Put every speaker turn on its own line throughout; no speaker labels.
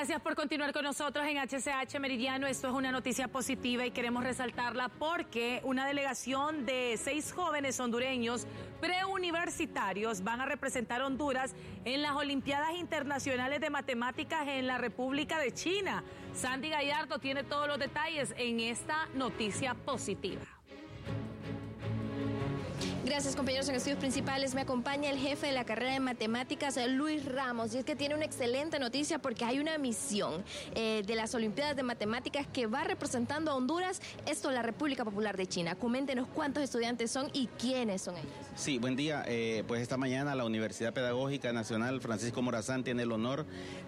Gracias por continuar con nosotros en HCH Meridiano. Esto es una noticia positiva y queremos resaltarla porque una delegación de 6 jóvenes hondureños preuniversitarios van a representar a Honduras en las Olimpiadas Internacionales de Matemáticas en la República de China. Sandy Gallardo tiene todos los detalles en esta noticia positiva.
Gracias, compañeros. En estudios principales me acompaña el jefe de la carrera de matemáticas, Luis Ramos, y es que tiene una excelente noticia porque hay una misión de las Olimpiadas de Matemáticas que va representando a Honduras, esto la República Popular de China. Coméntenos cuántos estudiantes son y quiénes son ellos.
Sí, buen día. Pues esta mañana la Universidad Pedagógica Nacional Francisco Morazán tiene el honor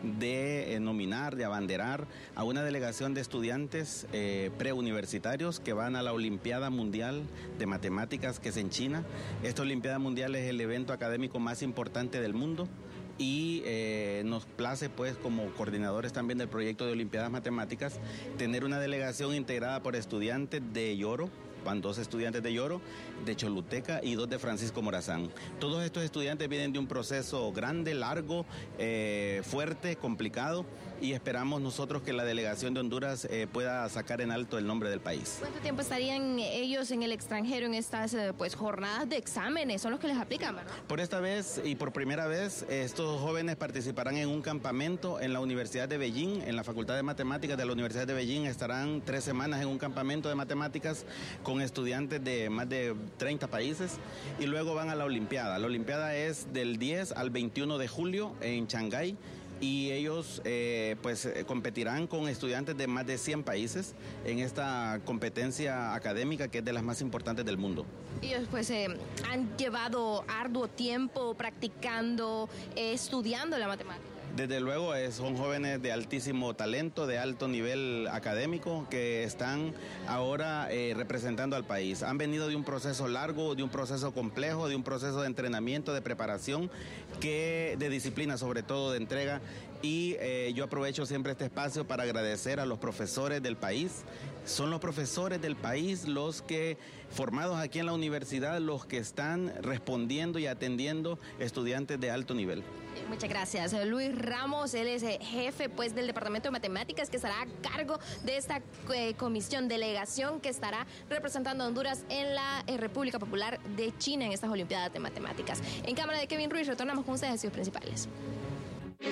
de nominar, de abanderar a una delegación de estudiantes preuniversitarios que van a la Olimpiada Mundial de Matemáticas que es en China. Esta Olimpiada Mundial es el evento académico más importante del mundo y nos place, pues, como coordinadores también del proyecto de Olimpiadas Matemáticas, tener una delegación integrada por estudiantes de Yoro. Van 2 estudiantes de Yoro, de Choluteca y 2 de Francisco Morazán. Todos estos estudiantes vienen de un proceso grande, largo, fuerte, complicado, y esperamos nosotros que la delegación de Honduras pueda sacar en alto el nombre del país.
¿Cuánto tiempo estarían ellos en el extranjero en estas jornadas de exámenes? Son los que les aplican, ¿verdad?
Por esta vez y por primera vez, estos jóvenes participarán en un campamento en la Universidad de Beijing, en la Facultad de Matemáticas de la Universidad de Beijing. Estarán 3 semanas en un campamento de matemáticas con estudiantes de más de 30 países y luego van a la Olimpiada. La Olimpiada es del 10 al 21 de julio en Shanghái y ellos competirán con estudiantes de más de 100 países en esta competencia académica que es de las más importantes del mundo.
Ellos han llevado arduo tiempo practicando, estudiando la matemática.
Desde luego son jóvenes de altísimo talento, de alto nivel académico que están ahora representando al país. Han venido de un proceso largo, de un proceso complejo, de un proceso de entrenamiento, de preparación, de disciplina, sobre todo de entrega. Y yo aprovecho siempre este espacio para agradecer a los profesores del país. Son los profesores del país los que, formados aquí en la universidad, los que están respondiendo y atendiendo estudiantes de alto nivel.
Muchas gracias. Luis Ramos, él es jefe del Departamento de Matemáticas que estará a cargo de esta delegación que estará representando a Honduras en la República Popular de China en estas Olimpiadas de Matemáticas. En cámara de Kevin Ruiz, retornamos con ustedes a estudios principales.